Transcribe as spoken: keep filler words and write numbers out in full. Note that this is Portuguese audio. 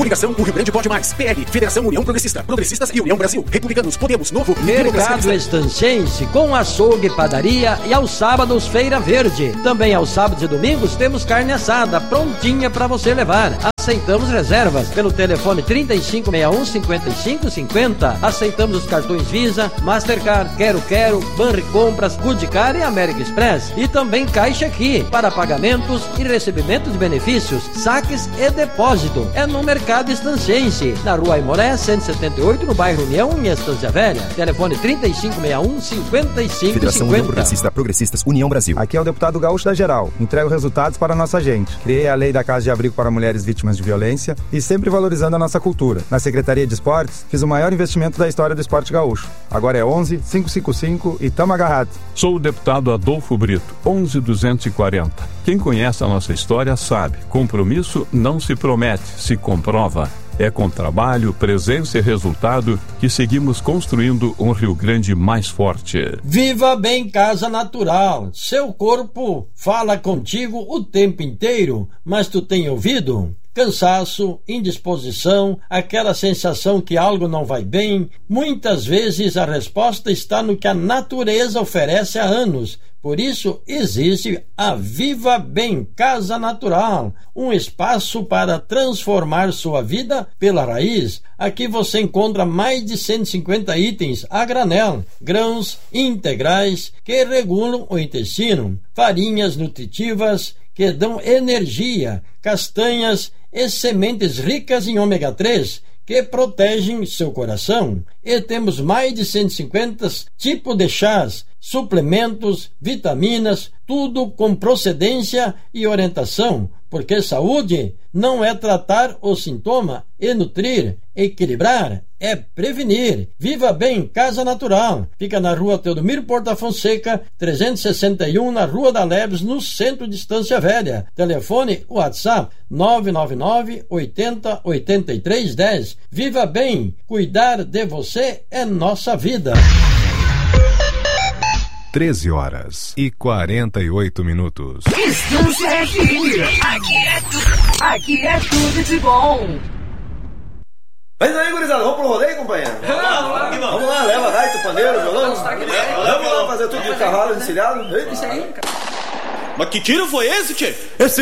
Coligação O Rio Grande Pode Mais. P L, Federação União Progressista. Progressistas e União Brasil. Republicanos, Podemos, Novo. Mercado Estancense, com açougue, padaria e aos sábados Feira Verde. Também aos sábados e domingos temos carne assada, prontinha para você levar. Aceitamos reservas pelo telefone trinta e cinco sessenta e um, cinquenta e cinco cinquenta. Aceitamos os cartões Visa, Mastercard, Quero Quero, Banri Compras, Goodcar e América Express. E também Caixa Aqui, para pagamentos e recebimento de benefícios, saques e depósito. É no Mercado Estancense, na Rua Aimoré, cento e setenta e oito, no bairro União, em Estância Velha. Telefone trinta e cinco sessenta e um, cinquenta e cinco Federação cinquenta. União Progressista, Progressistas, União Brasil. Aqui é o deputado Gaúcho da Geral. Entrego resultados para a nossa gente. Criei a lei da Casa de Abrigo para Mulheres Vítimas de Violência e sempre valorizando a nossa cultura. Na Secretaria de Esportes, fiz o maior investimento da história do esporte gaúcho. Agora é onze, cinco cinco cinco e tamo agarrado. Sou o deputado Adolfo Brito, onze duzentos e quarenta. Quem conhece a nossa história sabe, compromisso não se promete, se comprova. É com trabalho, presença e resultado que seguimos construindo um Rio Grande mais forte. Viva Bem Casa Natural. Seu corpo fala contigo o tempo inteiro, mas tu tem ouvido? Cansaço, indisposição, aquela sensação que algo não vai bem. Muitas vezes a resposta está no que a natureza oferece há anos. Por isso existe a Viva Bem Casa Natural, um espaço para transformar sua vida pela raiz. Aqui você encontra mais de cento e cinquenta itens a granel, grãos integrais que regulam o intestino, farinhas nutritivas que dão energia, castanhas e sementes ricas em ômega três que protegem seu coração. E temos mais de cento e cinquenta tipos de chás, suplementos, vitaminas, tudo com procedência e orientação, porque saúde não é tratar o sintoma e nutrir, equilibrar, é prevenir. Viva Bem Casa Natural. Fica na Rua Teodomiro Porta Fonseca, trezentos e sessenta e um, na Rua da Leves, no centro de Estância Velha. Telefone WhatsApp nove nove nove, oitenta, oitenta e três, dez. Viva Bem, cuidar de você é nossa vida. treze horas e quarenta e oito minutos. Estância F M. Aqui é tudo. Aqui é tudo de bom. Mas aí, gurizada, vamos pro rodeio, companheiro? Vamos lá, vamos lá, vamos, vamos lá, leva gaita, pandeiro, violão. Vamos lá fazer tudo de cavalo encilhado. Isso aí, cara. Mas que tiro foi esse, tchê? Esse